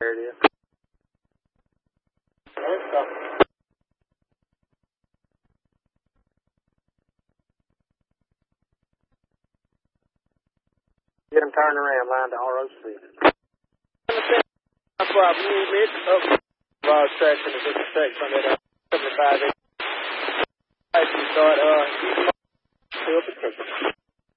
There it is. Get them turned around, line to ROC. That's why I moved it up large section of this section that 75. I start,